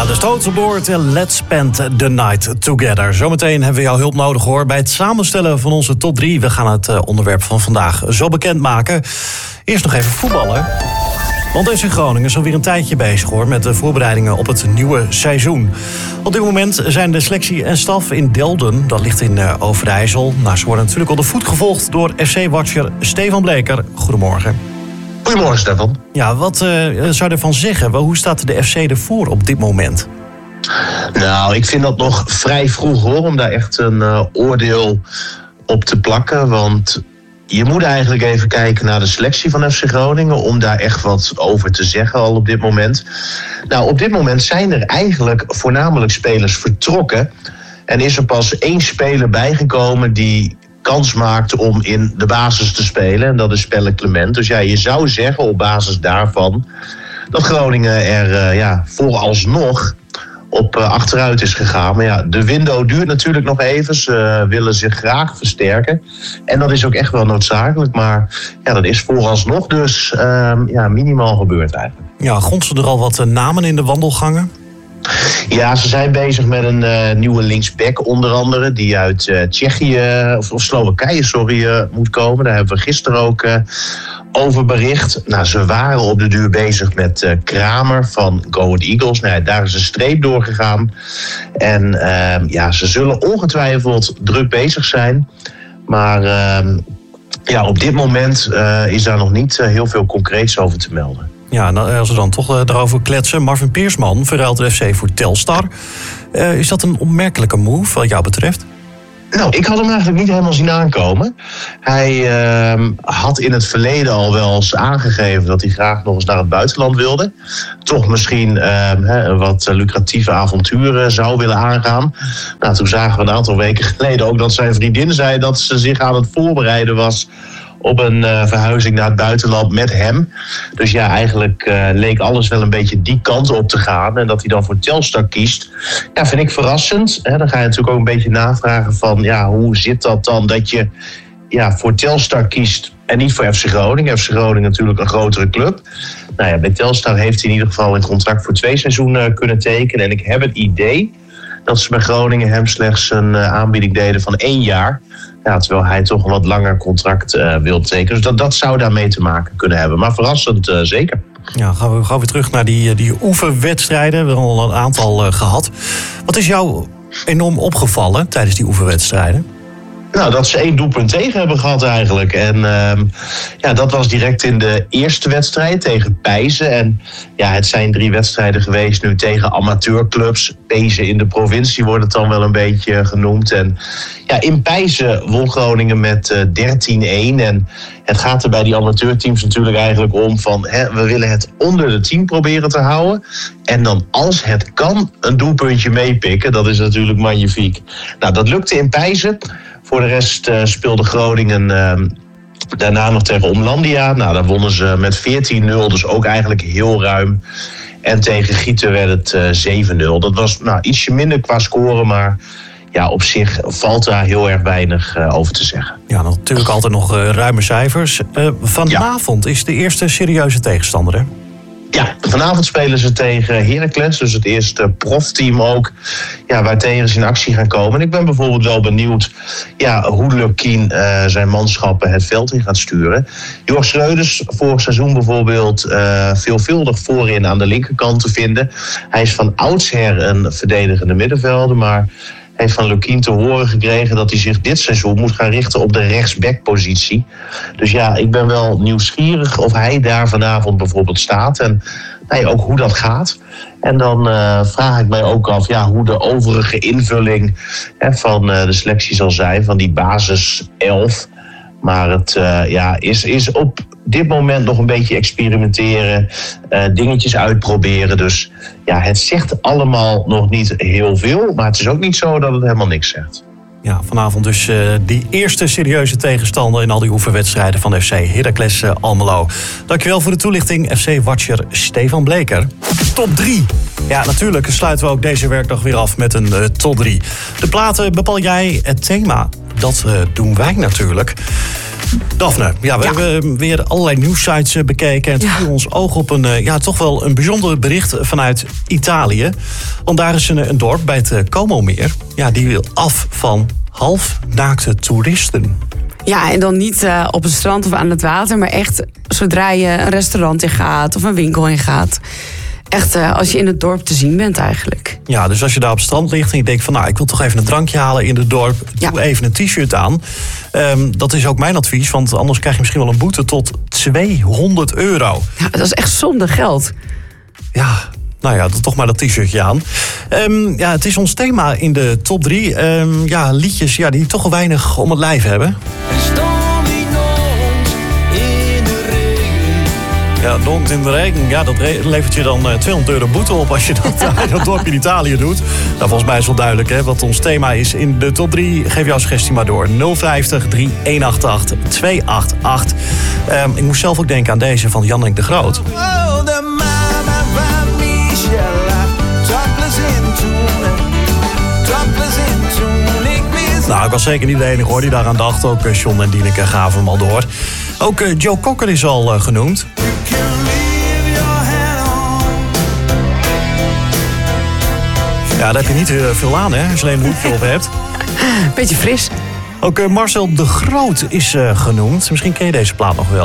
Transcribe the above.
Ja, dus Total Board en Let's Spend the Night Together. Zometeen hebben we jouw hulp nodig hoor bij het samenstellen van onze top 3. We gaan het onderwerp van vandaag zo bekendmaken. Eerst nog even voetballen. Want FC Groningen is alweer een tijdje bezig hoor met de voorbereidingen op het nieuwe seizoen. Op dit moment zijn de selectie en staf in Delden, dat ligt in Overijssel. Nou, ze worden natuurlijk al de voet gevolgd door FC-watcher Stefan Bleker. Goedemorgen. Goedemorgen, Stefan. Ja, wat zou je ervan zeggen? Hoe staat de FC ervoor op dit moment? Nou, ik vind dat nog vrij vroeg hoor, om daar echt een oordeel op te plakken. Want je moet eigenlijk even kijken naar de selectie van FC Groningen om daar echt wat over te zeggen al op dit moment. Nou, op dit moment zijn er eigenlijk voornamelijk spelers vertrokken. En is er pas 1 speler bijgekomen die kans maakt om in de basis te spelen. En dat is Pelle Clement. Dus ja, je zou zeggen op basis daarvan dat Groningen er vooralsnog op achteruit is gegaan. Maar ja, de window duurt natuurlijk nog even. Ze willen zich graag versterken. En dat is ook echt wel noodzakelijk. Maar ja, dat is vooralsnog dus minimaal gebeurd eigenlijk. Ja, gonsten er al wat namen in de wandelgangen? Ja, ze zijn bezig met een nieuwe linksback onder andere. Die uit Tsjechië, of Slowakije, moet komen. Daar hebben we gisteren ook over bericht. Nou, ze waren op de duur bezig met Kramer van Go Ahead Eagles. Nou, daar is een streep doorgegaan. En ze zullen ongetwijfeld druk bezig zijn. Maar op dit moment is daar nog niet heel veel concreets over te melden. Ja, als we dan toch daarover kletsen. Marvin Peersman verruilt de FC voor Telstar. Is dat een opmerkelijke move wat jou betreft? Nou, ik had hem eigenlijk niet helemaal zien aankomen. Hij had in het verleden al wel eens aangegeven dat hij graag nog eens naar het buitenland wilde. Toch misschien een wat lucratieve avonturen zou willen aangaan. Nou, toen zagen we een aantal weken geleden ook dat zijn vriendin zei dat ze zich aan het voorbereiden was op een verhuizing naar het buitenland met hem. Dus ja, eigenlijk leek alles wel een beetje die kant op te gaan. En dat hij dan voor Telstar kiest, ja, vind ik verrassend. Dan ga je natuurlijk ook een beetje navragen van, ja, hoe zit dat dan dat je voor Telstar kiest en niet voor FC Groningen. FC Groningen natuurlijk een grotere club. Nou ja, bij Telstar heeft hij in ieder geval een contract voor 2 seizoenen kunnen tekenen. En ik heb het idee dat ze bij Groningen hem slechts een aanbieding deden van 1 jaar. Ja, terwijl hij toch een wat langer contract wil tekenen. Dus dat zou daarmee te maken kunnen hebben. Maar verrassend zeker. Ja, gaan we weer terug naar die oefenwedstrijden. We hebben al een aantal gehad. Wat is jou enorm opgevallen tijdens die oefenwedstrijden? Nou, dat ze 1 doelpunt tegen hebben gehad eigenlijk. En dat was direct in de eerste wedstrijd tegen Pijzen. En ja, het zijn 3 wedstrijden geweest nu tegen amateurclubs. Pijzen in de provincie wordt het dan wel een beetje genoemd. En ja, in Pijzen won Groningen met 13-1. En het gaat er bij die amateurteams natuurlijk eigenlijk om van, we willen het onder de 10 proberen te houden. En dan als het kan een doelpuntje meepikken. Dat is natuurlijk magnifiek. Nou, dat lukte in Pijzen. Voor de rest speelde Groningen daarna nog tegen Omlandia. Nou, daar wonnen ze met 14-0, dus ook eigenlijk heel ruim. En tegen Gieten werd het 7-0. Dat was ietsje minder qua score, maar ja, op zich valt daar heel erg weinig over te zeggen. Ja, natuurlijk altijd nog ruime cijfers. Vanavond is de eerste serieuze tegenstander, hè? Ja, vanavond spelen ze tegen Heracles, dus het eerste profteam ook, waartegen ze in actie gaan komen. En ik ben bijvoorbeeld wel benieuwd hoe Lukien zijn manschappen het veld in gaat sturen. Jorg Schreuders, vorig seizoen bijvoorbeeld veelvuldig voorin aan de linkerkant te vinden. Hij is van oudsher een verdedigende middenvelder, maar heeft van Lukien te horen gekregen dat hij zich dit seizoen moet gaan richten op de rechtsbackpositie. Dus ja, ik ben wel nieuwsgierig of hij daar vanavond bijvoorbeeld staat en ook hoe dat gaat. En dan vraag ik mij ook af hoe de overige invulling van de selectie zal zijn, van die basis 11. Maar het is op dit moment nog een beetje experimenteren, dingetjes uitproberen. Dus ja, het zegt allemaal nog niet heel veel, maar het is ook niet zo dat het helemaal niks zegt. Ja, vanavond dus die eerste serieuze tegenstander in al die oefenwedstrijden van FC Heracles Almelo. Dankjewel voor de toelichting, FC-watcher Stefan Bleker. Top 3. Ja, natuurlijk sluiten we ook deze werkdag weer af met een top 3. De platen bepaal jij, het thema. Dat doen wij natuurlijk. Daphne, we hebben weer allerlei nieuwssites bekeken. En het viel ons oog op toch wel een bijzonder bericht vanuit Italië. Want daar is een dorp bij het Como-meer. Ja, die wil af van halfnaakte toeristen. Ja, en dan niet op het strand of aan het water, maar echt zodra je een restaurant in gaat of een winkel in gaat. Echt als je in het dorp te zien bent eigenlijk. Ja, dus als je daar op het strand ligt en je denkt van ik wil toch even een drankje halen in het dorp. Doe even een t-shirt aan. Dat is ook mijn advies, want anders krijg je misschien wel een boete tot €200. Ja, dat is echt zonde geld. Ja, nou ja, toch maar dat t-shirtje aan. Het is ons thema in de top 3. Liedjes die toch wel weinig om het lijf hebben. Ja, Don't in the Regen. Ja, dat levert je dan €200 boete op als je dat dorp in Italië doet. Nou, volgens mij is wel duidelijk wat ons thema is in de top 3. Geef jouw suggestie maar door. 050 3188 288. Ik moest zelf ook denken aan deze van Janneke de Groot. Nou, ik was zeker niet de enige hoor die daaraan dacht. Ook John en Dieneke gaven hem al door. Ook Joe Cocker is al genoemd. Ja, daar heb je niet veel aan, hè, als je alleen een hoedje op hebt. Beetje fris. Ook Marcel de Groot is genoemd. Misschien ken je deze plaat nog wel.